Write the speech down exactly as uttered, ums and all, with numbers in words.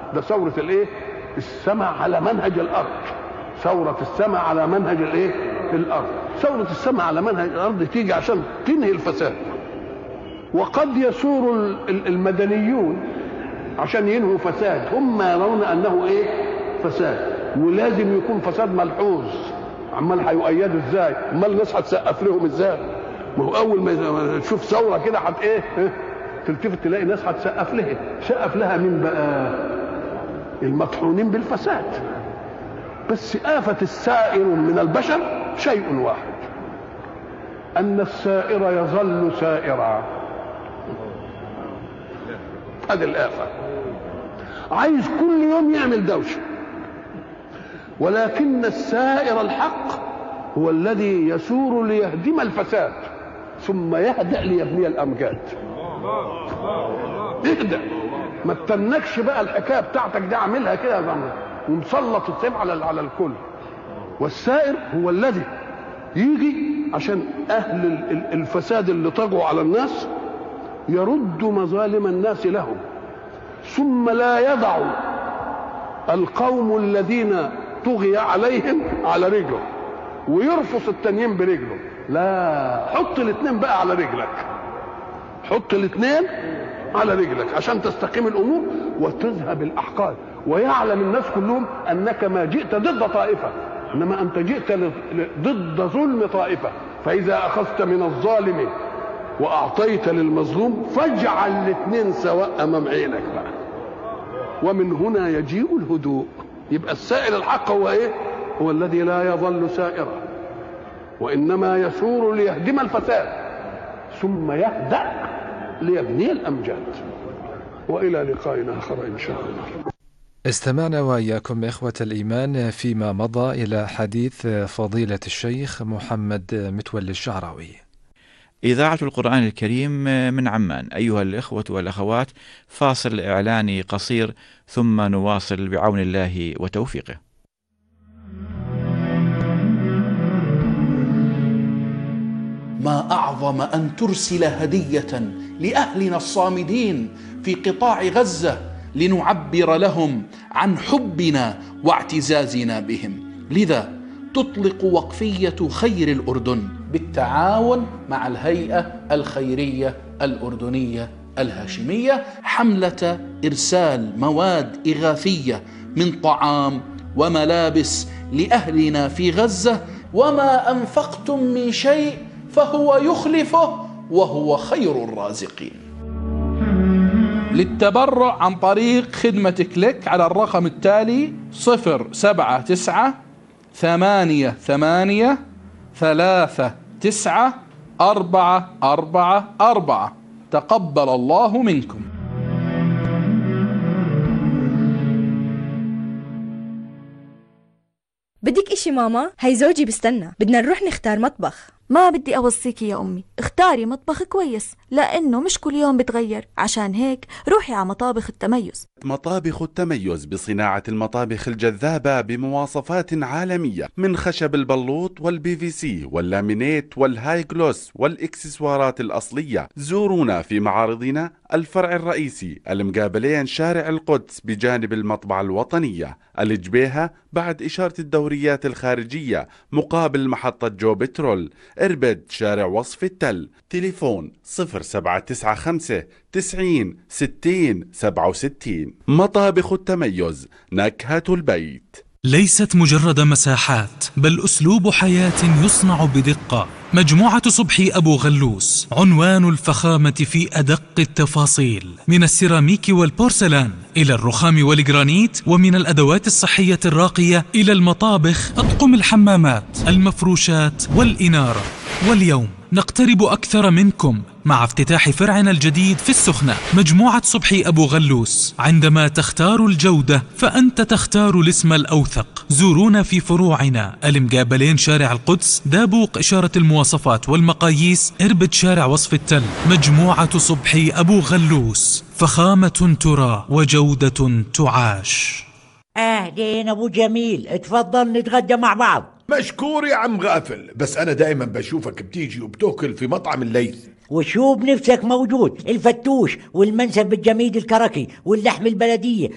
ده ثورة الايه؟ السماء على منهج الارض. ثورة السماء على منهج الايه؟ الارض. ثورة السماء على منهج الارض تيجي عشان تنهي الفساد. وقد يثور المدنيون عشان ينهوا فساد، هم يرون انه ايه؟ فساد، ولازم يكون فساد ملحوظ. عمال هيؤيدوا ازاي؟ امال الناس هتسقف لهم ازاي؟ ما هو اول ما تشوف ثوره كده هت ايه؟ تلتفت تلاقي ناس هتسقف لها. سقف لها مين بقى؟ المطحونين بالفساد. بس آفة السائر من البشر شيء واحد، أن السائر يظل سائرا. هذه الآفة. عايز كل يوم يعمل دوشة، ولكن السائر الحق هو الذي يسور ليهدم الفساد ثم يهدأ ليبني الأمجاد. اهدأ، ما تتنكش بقى الحكايه بتاعتك دي، اعملها كده ومسلط السيف على على الكل. والسائر هو الذي يجي عشان اهل الفساد اللي طغوا على الناس يرد مظالم الناس لهم، ثم لا يضع القوم الذين طغي عليهم على رجله ويرفص التانيين برجله. لا، حط الاثنين بقى على رجلك، حط الاثنين على رجلك عشان تستقيم الامور وتذهب الاحقاد، ويعلم الناس كلهم انك ما جئت ضد طائفه، انما انت جئت ضد ظلم طائفه. فاذا اخذت من الظالم واعطيت للمظلوم فاجعل الاثنين سواء امام عينك بقى، ومن هنا يجيء الهدوء. يبقى السائر الحق هو ايه؟ هو الذي لا يظل سائرا، وانما يثور ليهدم الفساد ثم يهدأ ليبني الأمجاد. وإلى لقاء آخر إن شاء الله. استمعنا وإياكم إخوة الإيمان فيما مضى إلى حديث فضيلة الشيخ محمد متولي الشعراوي. إذاعة القرآن الكريم من عمان. أيها الإخوة والأخوات، فاصل إعلاني قصير ثم نواصل بعون الله وتوفيقه. ما أعظم أن ترسل هدية لأهلنا الصامدين في قطاع غزة لنعبر لهم عن حبنا واعتزازنا بهم. لذا تطلق وقفية خير الأردن بالتعاون مع الهيئة الخيرية الأردنية الهاشمية حملة إرسال مواد إغاثية من طعام وملابس لأهلنا في غزة. وما أنفقتم من شيء فهو يخلفه وهو خير الرازقين. للتبرع عن طريق خدمة كليك على الرقم التالي صفر سبعة تسعة ثمانية ثمانية ثلاثة تسعة أربعة أربعة أربعة. تقبل الله منكم. بدك اشي ماما؟ هاي زوجي بستنى، بدنا نروح نختار مطبخ. ما بدي أوصيكي يا أمي، اختاري مطبخ كويس لأنه مش كل يوم بتغير. عشان هيك روحي على مطابخ التميز. مطابخ التميز بصناعة المطابخ الجذابة بمواصفات عالمية، من خشب البلوط والبي في سي واللامينيت والهاي جلوس والإكسسوارات الأصلية. زورونا في معارضنا الفرع الرئيسي المقابلين شارع القدس بجانب المطبعة الوطنية الجبيهة بعد إشارة الدوريات الخارجية مقابل محطة جو بترول. إربد شارع وصف التل. تليفون صفر سبعة تسعة خمسة تسعين ستين سبعة وستين. مطابخ التميز، نكهة البيت. ليست مجرد مساحات بل أسلوب حياة يصنع بدقة. مجموعة صبحي أبو غلوس عنوان الفخامة في أدق التفاصيل، من السيراميك والبورسلان إلى الرخام والجرانيت، ومن الأدوات الصحية الراقية إلى المطابخ، أطقم الحمامات، المفروشات والإنارة. واليوم نقترب أكثر منكم مع افتتاح فرعنا الجديد في السخنة. مجموعة صبحي أبو غلوس، عندما تختار الجودة فأنت تختار الاسم الأوثق. زورونا في فروعنا المقابلين شارع القدس، دابوق إشارة المواصفات والمقاييس، إربد شارع وصف التل. مجموعة صبحي أبو غلوس، فخامة ترى وجودة تعاش. أهلين أبو جميل، اتفضل نتغدى مع بعض. مشكور يا عم غافل، بس أنا دائما بشوفك بتيجي وبتاكل في مطعم الليث. وشو بنفسك موجود، الفتوش والمنسف بالجميد الكركي واللحم البلدية